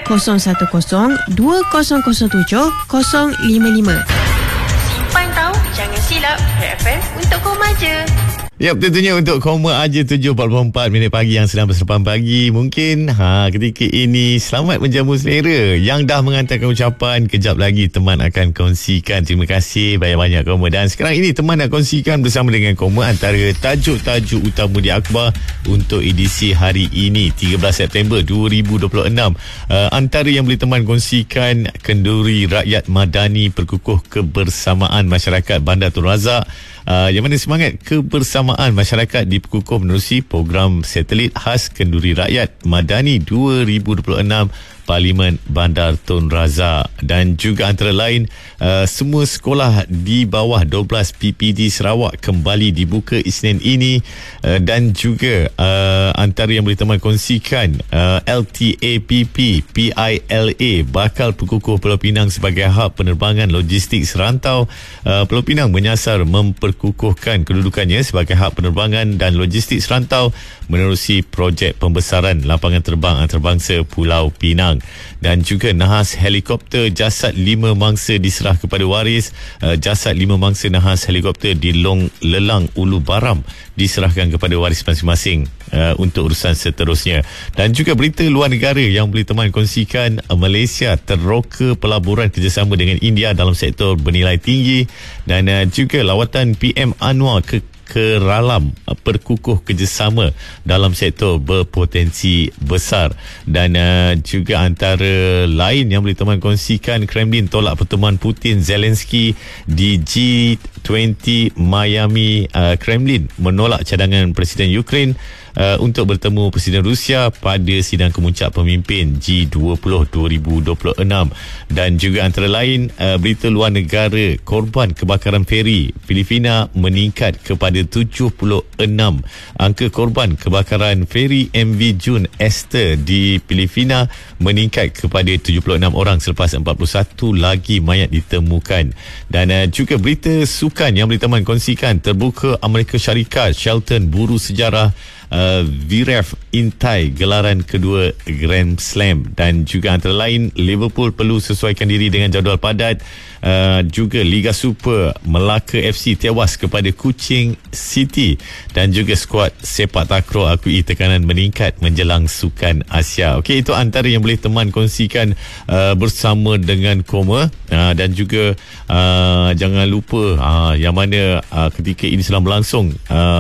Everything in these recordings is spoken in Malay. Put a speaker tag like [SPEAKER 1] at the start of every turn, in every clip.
[SPEAKER 1] 010-2007-055.
[SPEAKER 2] Simpan tahu, jangan silap. FM untuk koma je.
[SPEAKER 3] Yap, tentunya untuk koma aja 7.44 minit pagi yang sedang berserapan pagi. Mungkin ketika ini selamat menjamu selera. Yang dah mengantarkan ucapan, kejap lagi teman akan kongsikan. Terima kasih banyak-banyak koma. Dan sekarang ini teman nak kongsikan bersama dengan koma antara tajuk-tajuk utama di akhbar untuk edisi hari ini 13 September 2026. Antara yang boleh teman kongsikan, Kenduri Rakyat Madani perkukuh kebersamaan masyarakat Bandar Tun Razak. Yang mana semangat kebersamaan masyarakat diperkukuh menerusi program satelit khas Kenduri Rakyat Madani 2026 Parlimen Bandar Tun Razak. Dan juga antara lain, semua sekolah di bawah 12 PPD Sarawak kembali dibuka Isnin ini. Dan juga antara yang boleh teman kongsikan, LTAPP PILA bakal perkukuh Pulau Pinang sebagai hub penerbangan logistik serantau. Pulau Pinang menyasar memperkukuhkan kedudukannya sebagai hub penerbangan dan logistik serantau menerusi projek pembesaran lapangan terbang antarabangsa Pulau Pinang. Dan juga nahas helikopter jasad 5 mangsa diserah kepada waris. Jasad 5 mangsa nahas helikopter di Long Lelang Ulu Baram diserahkan kepada waris masing-masing untuk urusan seterusnya. Dan juga berita luar negara yang boleh teman kongsikan, Malaysia teroka pelaburan kerjasama dengan India dalam sektor bernilai tinggi. Dan juga lawatan PM Anwar ke Ralam perkukuh kerjasama dalam sektor berpotensi besar. Dan juga antara lain yang boleh teman kongsikan, Kremlin tolak pertemuan Putin Zelensky di G20 Miami. Kremlin menolak cadangan Presiden Ukraine untuk bertemu Presiden Rusia pada sidang kemuncak pemimpin G20 2026. Dan juga antara lain, berita luar negara, korban kebakaran feri Filipina meningkat kepada 76. Angka korban kebakaran feri MV June Esther di Filipina meningkat kepada 76 orang selepas 41 lagi mayat ditemukan. Dan juga berita sukan yang boleh teman kongsikan, terbuka Amerika Syarikat, Shelton buru sejarah Zverev intai gelaran kedua Grand Slam. Dan juga antara lain, Liverpool perlu sesuaikan diri dengan jadual padat. Juga Liga Super, Melaka FC tewas kepada Kuching City. Dan juga skuad sepak takraw akui tekanan meningkat menjelang Sukan Asia. Okey, itu antara yang boleh teman kongsikan bersama dengan koma. Dan juga jangan lupa yang mana ketika ini sedang berlangsung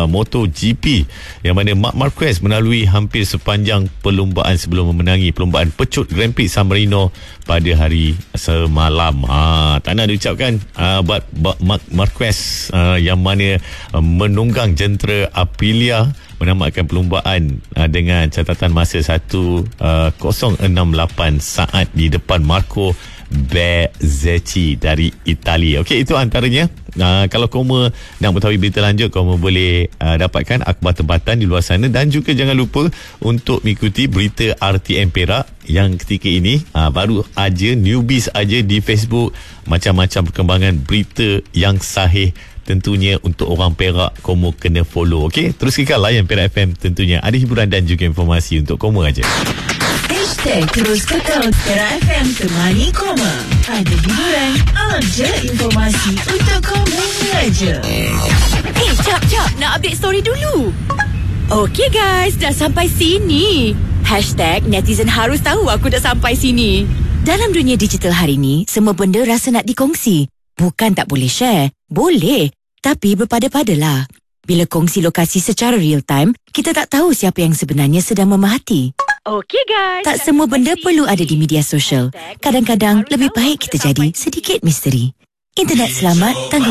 [SPEAKER 3] MotoGP, yang mana Marc Marquez melalui hampir sepanjang perlumbaan sebelum memenangi perlumbaan pecut Grand Prix San Marino pada hari semalam. Tak nak diucapkan buat Marc Marquez yang mana menunggang jentera Aprilia menamatkan perlumbaan dengan catatan masa 1:068 saat di depan Marco Bezzecchi dari Itali. Okey, itu antaranya. Kalau koma nak mengetahui berita lanjut, koma boleh dapatkan akhbar tempatan di luar sana. Dan juga jangan lupa untuk mengikuti berita RTM Perak yang ketika ini baru aja, newbies aja di Facebook. Macam-macam perkembangan berita yang sahih. Tentunya untuk orang Perak, koma kena follow. Okey, terus kekal layan Perak FM. Tentunya ada hiburan dan juga informasi untuk koma aja.
[SPEAKER 1] Terus kekal Perak FM, temani koma. Ada hiburan, ada informasi untuk koma aja.
[SPEAKER 2] Jap, nak update story dulu. Okey guys, dah sampai sini. #netizen harus tahu aku dah sampai sini.
[SPEAKER 4] Dalam dunia digital hari ni, semua benda rasa nak dikongsi. Bukan tak boleh share. Boleh. Tapi berpada-padalah. Bila kongsi lokasi secara real time, kita tak tahu siapa yang sebenarnya sedang memerhati.
[SPEAKER 2] Okey guys.
[SPEAKER 4] Tak semua benda perlu ada di media sosial. Kadang-kadang lebih baik kita jadi sedikit misteri. Internet selamat, tanggung